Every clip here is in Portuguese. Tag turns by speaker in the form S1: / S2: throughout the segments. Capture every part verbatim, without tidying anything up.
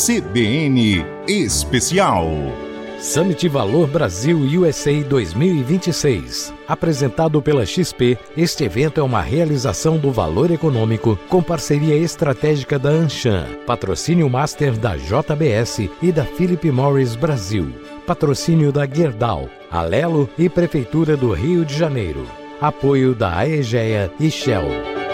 S1: C B N Especial.
S2: Summit Valor Brasil U S A dois mil e vinte e seis. Apresentado pela X P, este evento é uma realização do Valor Econômico com parceria estratégica da Anshan, patrocínio master da J B S e da Philip Morris Brasil, patrocínio da Gerdau, Alelo e Prefeitura do Rio de Janeiro, apoio da Aegea e Shell.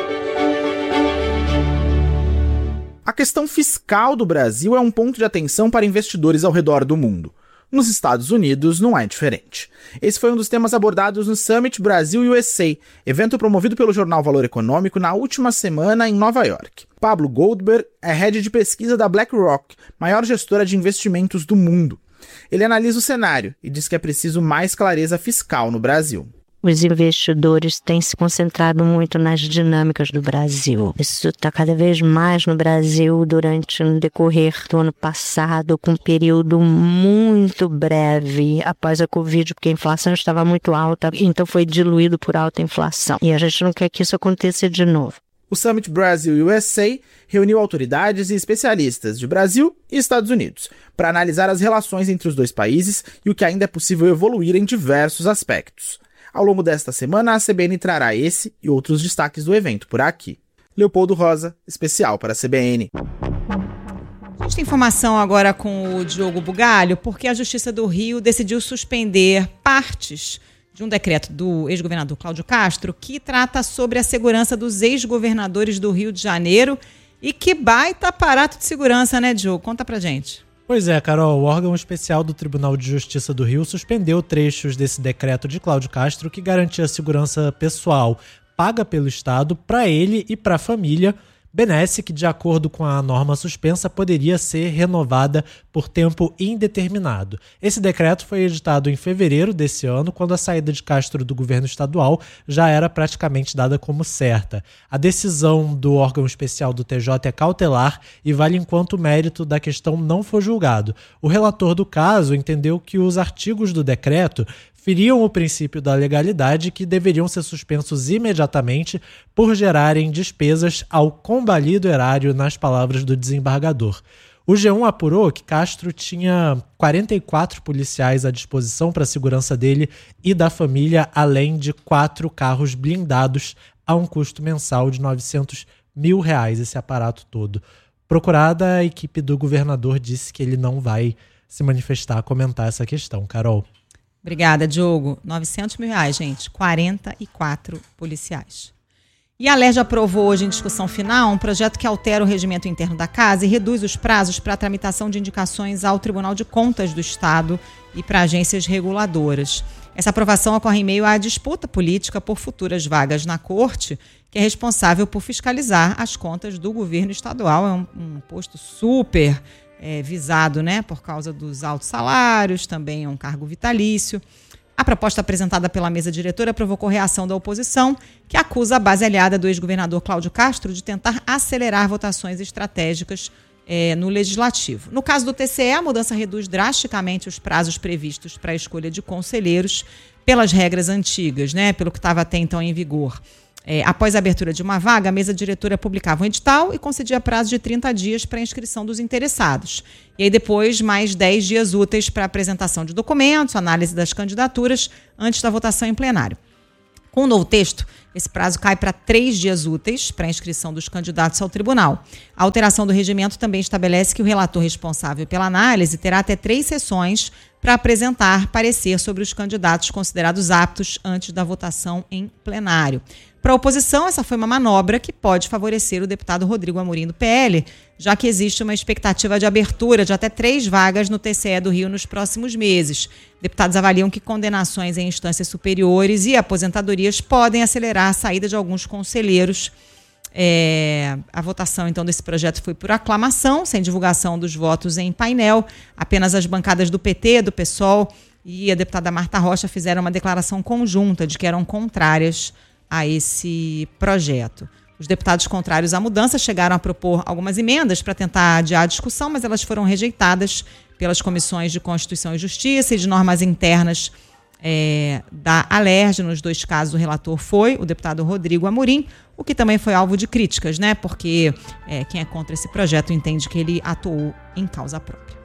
S3: A questão fiscal do Brasil é um ponto de atenção para investidores ao redor do mundo. Nos Estados Unidos não é diferente. Esse foi um dos temas abordados no Summit Brasil U S A, evento promovido pelo jornal Valor Econômico na última semana em Nova York. Pablo Goldberg é head de pesquisa da BlackRock, maior gestora de investimentos do mundo. Ele analisa o cenário e diz que é preciso mais clareza fiscal no Brasil.
S4: Os investidores têm se concentrado muito nas dinâmicas do Brasil. Isso está cada vez mais no Brasil durante o decorrer do ano passado, com um período muito breve após a Covid, porque a inflação estava muito alta, então foi diluído por alta inflação. E a gente não quer que isso aconteça de novo.
S3: O Summit Brasil U S A reuniu autoridades e especialistas de Brasil e Estados Unidos para analisar as relações entre os dois países e o que ainda é possível evoluir em diversos aspectos. Ao longo desta semana, a C B N trará esse e outros destaques do evento por aqui. Leopoldo Rosa, especial para a C B N.
S5: A gente tem informação agora com o Diogo Bugalho, porque a Justiça do Rio decidiu suspender partes de um decreto do ex-governador Cláudio Castro que trata sobre a segurança dos ex-governadores do Rio de Janeiro. E que baita aparato de segurança, né, Diogo? Conta pra gente.
S6: Pois é, Carol, o órgão especial do Tribunal de Justiça do Rio suspendeu trechos desse decreto de Cláudio Castro que garantia a segurança pessoal paga pelo Estado para ele e para a família, benesse que, de acordo com a norma suspensa, poderia ser renovada por tempo indeterminado. Esse decreto foi editado em fevereiro desse ano, quando a saída de Castro do governo estadual já era praticamente dada como certa. A decisão do órgão especial do T J é cautelar e vale enquanto o mérito da questão não for julgado. O relator do caso entendeu que os artigos do decreto feriam o princípio da legalidade, que deveriam ser suspensos imediatamente por gerarem despesas ao combalido erário, nas palavras do desembargador. O G um apurou que Castro tinha quarenta e quatro policiais à disposição para a segurança dele e da família, além de quatro carros blindados a um custo mensal de novecentos mil reais, esse aparato todo. Procurada, a equipe do governador disse que ele não vai se manifestar, comentar essa questão. Carol.
S5: Obrigada, Diogo. novecentos mil reais, gente. quarenta e quatro policiais. E a Alerj aprovou hoje em discussão final um projeto que altera o regimento interno da casa e reduz os prazos para a tramitação de indicações ao Tribunal de Contas do Estado e para agências reguladoras. Essa aprovação ocorre em meio à disputa política por futuras vagas na Corte, que é responsável por fiscalizar as contas do governo estadual. É um, um posto super É, visado, né, por causa dos altos salários, também é um cargo vitalício. A proposta apresentada pela mesa diretora provocou reação da oposição, que acusa a base aliada do ex-governador Cláudio Castro de tentar acelerar votações estratégicas é, no Legislativo. No caso do T C E, a mudança reduz drasticamente os prazos previstos para a escolha de conselheiros pelas regras antigas, né, pelo que estava até então em vigor. É, após a abertura de uma vaga, a mesa diretora publicava um edital e concedia prazo de trinta dias para a inscrição dos interessados. E aí depois, mais dez dias úteis para a apresentação de documentos, análise das candidaturas, antes da votação em plenário. Com o novo texto, esse prazo cai para três dias úteis para a inscrição dos candidatos ao tribunal. A alteração do regimento também estabelece que o relator responsável pela análise terá até três sessões para apresentar parecer sobre os candidatos considerados aptos antes da votação em plenário. Para a oposição, essa foi uma manobra que pode favorecer o deputado Rodrigo Amorim do P L, já que existe uma expectativa de abertura de até três vagas no T C E do Rio nos próximos meses. Deputados avaliam que condenações em instâncias superiores e aposentadorias podem acelerar a saída de alguns conselheiros. É, a votação, então, desse projeto foi por aclamação, sem divulgação dos votos em painel. Apenas as bancadas do P T, do PSOL e a deputada Marta Rocha fizeram uma declaração conjunta de que eram contrárias a esse projeto. Os deputados contrários à mudança chegaram a propor algumas emendas para tentar adiar a discussão, mas elas foram rejeitadas pelas comissões de Constituição e Justiça e de normas internas é, da Alerj. Nos dois casos, o relator foi o deputado Rodrigo Amorim. o que também foi alvo de críticas, né? Porque é, quem é contra esse projeto entende que ele atuou em causa própria.